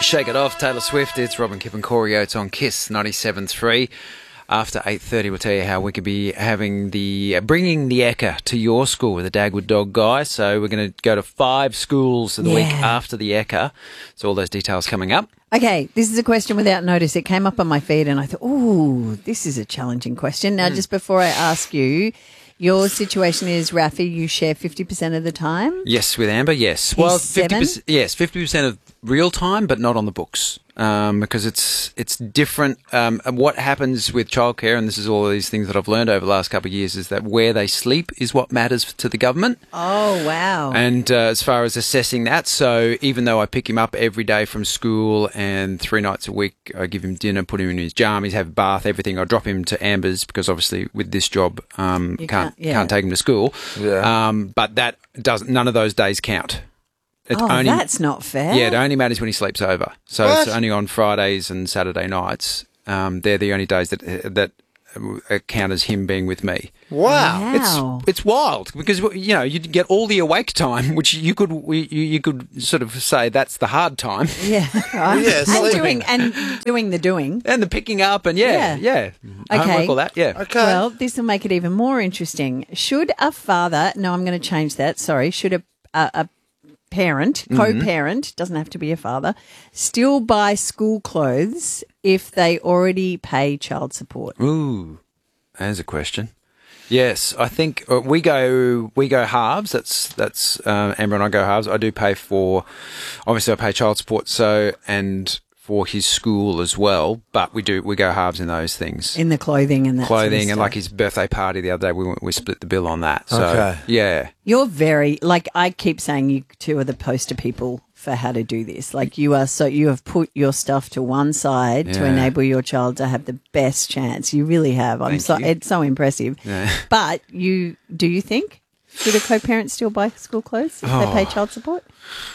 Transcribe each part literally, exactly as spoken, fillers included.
Shake It Off, Taylor Swift. It's Robin Kipp and Corey Oates on Kiss ninety-seven point three. After eight thirty, we'll tell you how we could be having the, uh, bringing the Ekka to your school with the Dagwood Dog Guy. So we're going to go to five schools the Yeah. week after the Ekka. So all those details coming up. Okay, this is a question without notice. It came up on my feed and I thought, ooh, this is a challenging question. Now, mm. just before I ask you, your situation is, Rafi, you share fifty percent of the time? Yes, with Amber, yes. He's well, seven? fifty percent, yes, fifty percent of real time, but not on the books. Um, because it's it's different. Um, and what happens with childcare, and this is all of these things that I've learned over the last couple of years, is that where they sleep is what matters to the government. Oh, wow. And uh, as far as assessing that, so even though I pick him up every day from school and three nights a week, I give him dinner, put him in his jammies, have a bath, everything. I drop him to Amber's because obviously with this job, um, You can't can't- yeah. can't take him to school. Yeah. Um, but that doesn't. None of those days count. It oh, only, that's not fair. yeah, it only matters when he sleeps over. So What? it's only on Fridays and Saturday nights. Um, they're the only days that that uh, count as him being with me. Wow. Wow. It's it's wild because you know you get all the awake time, which you could you, you could sort of say that's the hard time, Yeah, right. Yeah, and sleeping. doing and doing the doing. and the picking up and yeah yeah, Okay. homework, all that, yeah. Okay. Well, this will make it even more interesting. Should a father? No, I'm going to change that. Sorry. Should a a, a parent, co-parent, doesn't have to be a father, still buy school clothes if they already pay child support? Ooh, there's a question. Yes, I think uh, we go we go halves. That's that's uh, Amber and I go halves. I do pay for, obviously I pay child support, so and for his school as well. But we do we go halves in those things, In the clothing and that sort of clothing, and stuff. like his birthday party the other day, we went- we split the bill on that. So Okay. yeah, You're very, like, I keep saying you two are the poster people for how to do this. Like, you are so, you have put your stuff to one side to Yeah. enable your child to have the best chance. You really have. I'm Thank so, you. it's so impressive. Yeah. But you, do you think, should a co-parent still buy school clothes if they Oh. pay child support?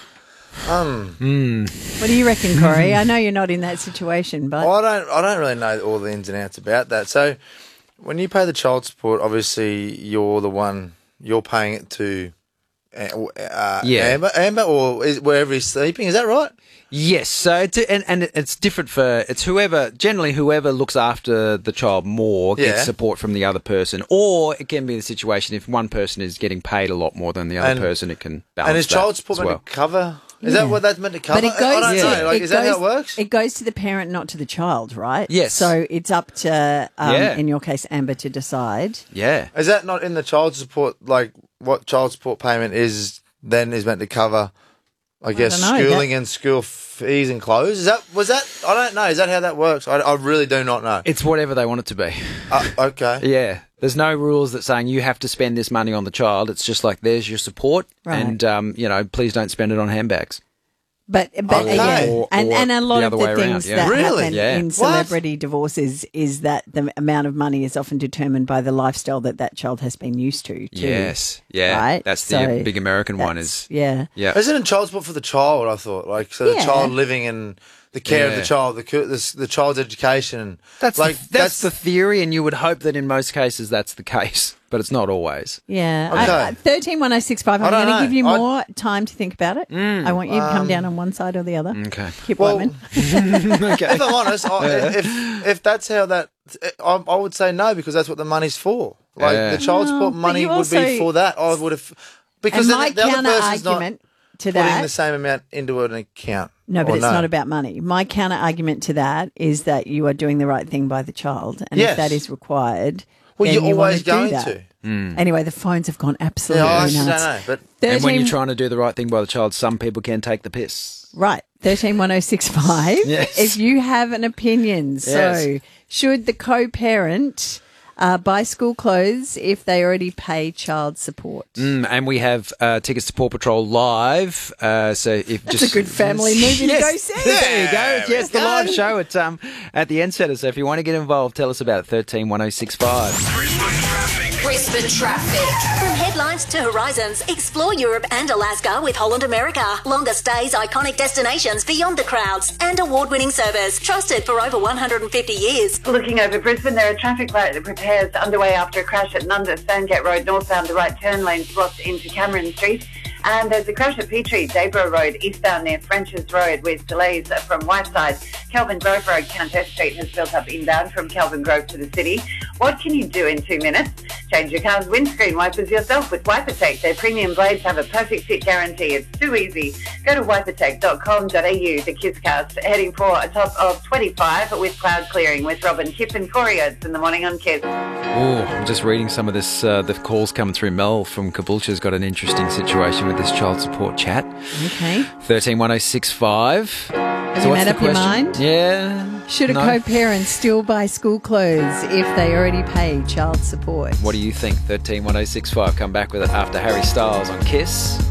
Um, What do you reckon, Corey? I know you're not in that situation, but well, I don't. I don't really know all the ins and outs about that. So, when you pay the child support, obviously you're the one. You're paying it to uh, uh, Yeah. Amber, Amber, or is, wherever he's sleeping. Is that right? yes. So it's and and it's different for it's whoever generally whoever looks after the child more gets Yeah. support from the other person, or it can be the situation if one person is getting paid a lot more than the other And- person, it can balance And is that child support as meant well. to cover? Is Yeah. that what that's meant to cover? But it goes I don't to, know. Like, it is that goes, how it works? It goes to the parent, not to the child, right? Yes. So it's up to, um, Yeah. in your case, Amber, to decide. Yeah. Is that not in the child support? Like what child support payment is then is meant to cover? I guess don't know, schooling and school fees and clothes. Is that was that? I don't know. Is that how that works? I, I really do not know. It's whatever they want it to be. Uh, okay. Yeah. There's no rules that saying you have to spend this money on the child. It's just like there's your support, Right. and um, you know, please don't spend it on handbags. But, but Okay. yeah, Or- and, or and a lot the of other the way things around, yeah. that Really? happen Yeah. in What? celebrity divorces is that the amount of money is often determined by the lifestyle that that child has been used to. Too, Yes. Yeah. Right? That's the So big American one. that's- Is yeah. yeah. Isn't it child support for the child? I thought like so the Yeah. child living in the care of Yeah. the child, the cu- the, the child's education. That's like the, that's, the theory, and you would hope that in most cases that's the case, but it's not always. Yeah. Okay. I- I- thirteen one oh six five. I I'm don't going to know. give you I- more time to think about it. I want you to come down on one side or the other. Okay. Keep Well, women. okay. If I'm honest, I, if if that's how that, I, I would say no because that's what the money's for. Like Yeah. the child No, support but money you would also- be for that. I would have because And then my the other counter person's not argument to putting that. the same amount into an account. No, but Or it's not about money. My counter argument to that is that you are doing the right thing by the child, and Yes. if that is required, Well, then you're you always want to do going that. to. Anyway, the phones have gone absolutely Yeah, I just don't nuts. know, but And when you're thirteen trying to do the right thing by the child, some people can take the piss. right, thirteen one oh six five. Yes. If you have an opinion, so Yes. should the co-parent uh, buy school clothes if they already pay child support? Mm, and we have uh, tickets to Paw Patrol live. Uh, so if That's just a good family movie yes. to go see. There you go. There Yes, we the live go. show at um at the End Centre. So if you want to get involved, tell us about it. Thirteen one oh six five. Brisbane Traffic. From headlines to horizons, explore Europe and Alaska with Holland America. Longer stays, iconic destinations beyond the crowds, and award-winning service trusted for over one hundred fifty years. Looking over Brisbane, there are traffic light repairs underway after a crash at Nunda, Sandgate Road, northbound. The right turn lanes blocked into Cameron Street. And there's a crash at Petrie, Daybro Road, eastbound near French's Road, with delays from Whiteside. Kelvin Grove Road, Countess Street, has built up inbound from Kelvin Grove to the city. What can you do in two minutes? Change your car's windscreen wipers yourself with WiperTech. Their premium blades have a perfect fit guarantee. It's too easy. Go to wipertech dot com dot a u. The KissCast heading for a top of twenty-five with cloud clearing with Robin, Kip and Corey Oates in the morning on Kiss. Oh, I'm just reading some of this. Uh, the calls coming through. Mel from Caboolture's got an interesting situation with this child support chat. Okay. thirteen one oh six five. Have So you what's made the up your question? mind? Yeah. Should a No. co-parent still buy school clothes if they already pay child support? What do you think? thirteen one oh six five. Come back with it after Harry Styles on Kiss.